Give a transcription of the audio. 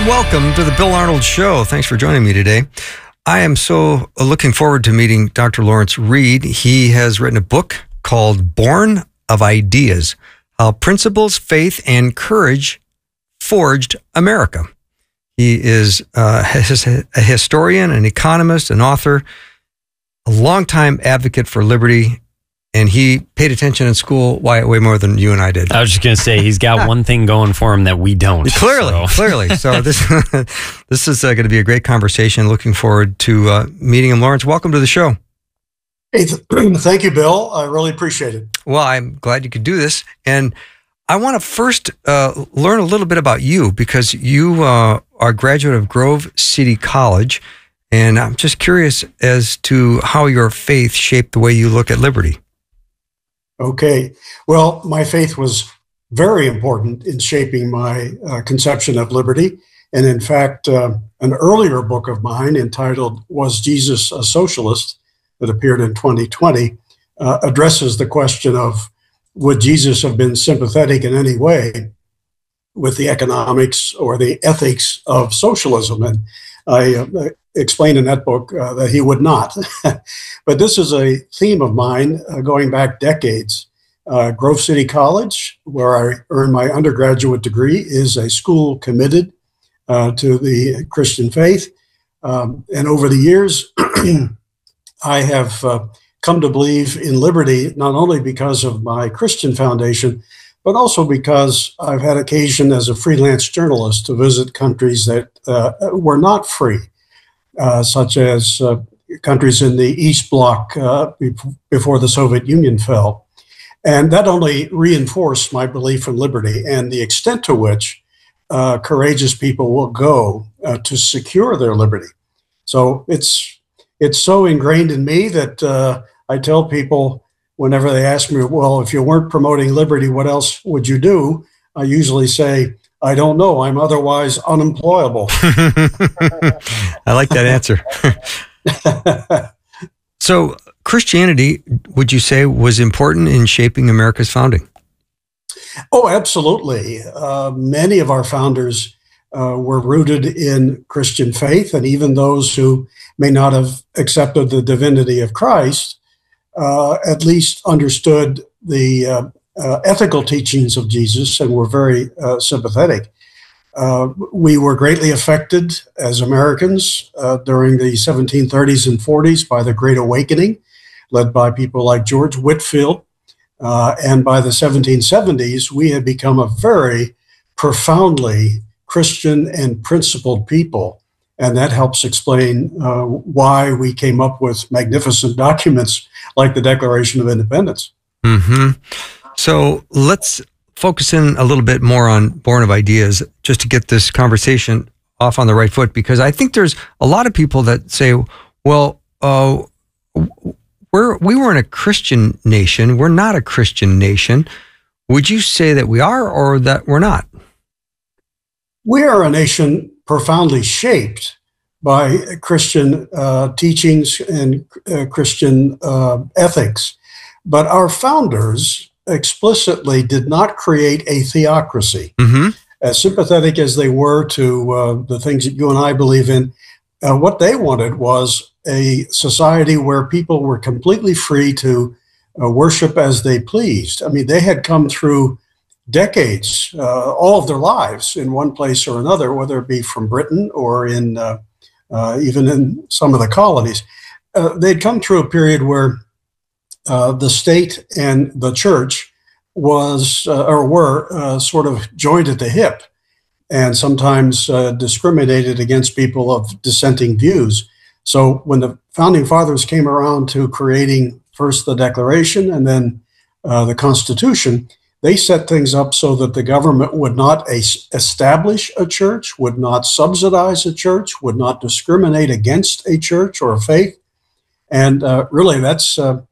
warm welcome to the Bill Arnold Show. Thanks for joining me today. I am so looking forward to meeting Dr. Lawrence Reed. He has written a book called Born of Ideas, How Principles, Faith, and Courage Forged America. He is a historian, an economist, an author, a longtime advocate for liberty, and he paid attention in school way more than you and I did. I was just going to say, he's got one thing going for him that we don't. Clearly. So this is going to be a great conversation. Looking forward to meeting him. Lawrence, welcome to the show. Hey, thank you, Bill. I really appreciate it. Well, I'm glad you could do this. And I want to first learn a little bit about you, because you are a graduate of Grove City College. And I'm just curious as to how your faith shaped the way you look at liberty. Okay. Well, my faith was very important in shaping my conception of liberty. And in fact, an earlier book of mine entitled Was Jesus a Socialist, that appeared in 2020, addresses the question of, would Jesus have been sympathetic in any way with the economics or the ethics of socialism? And I explained in that book that he would not. But this is a theme of mine going back decades. Grove City College, where I earned my undergraduate degree, is a school committed to the Christian faith. And over the years, I have come to believe in liberty, not only because of my Christian foundation, but also because I've had occasion as a freelance journalist to visit countries that were not free, such as countries in the East Bloc before the Soviet Union fell. And that only reinforced my belief in liberty and the extent to which courageous people will go to secure their liberty. So it's so ingrained in me that I tell people whenever they ask me, well, if you weren't promoting liberty, what else would you do? I usually say, I don't know. I'm otherwise unemployable. I like that answer. So Christianity, would you say, was important in shaping America's founding? Oh, absolutely. Many of our founders were rooted in Christian faith, and even those who may not have accepted the divinity of Christ at least understood the ethical teachings of Jesus and were very sympathetic. We were greatly affected as Americans during the 1730s and 40s by the Great Awakening, led by people like George Whitefield. And by the 1770s, we had become a very profoundly Christian and principled people. And that helps explain why we came up with magnificent documents like the Declaration of Independence. Mm-hmm. So let's focus in a little bit more on Born of Ideas, just to get this conversation off on the right foot, because I think there's a lot of people that say, well, we weren't a Christian nation. We're not a Christian nation. Would you say that we are, or that we're not? We are a nation profoundly shaped by Christian teachings and Christian ethics. But our founders explicitly did not create a theocracy. Mm-hmm. As sympathetic as they were to the things that you and I believe in, what they wanted was a society where people were completely free to worship as they pleased. I mean, they had come through decades, all of their lives in one place or another, whether it be from Britain or in even in some of the colonies. They'd come through a period where the state and the church was or were sort of joined at the hip, and sometimes discriminated against people of dissenting views. So when the founding fathers came around to creating first the Declaration and then the Constitution, they set things up so that the government would not establish a church, would not subsidize a church, would not discriminate against a church or a faith. And really, that's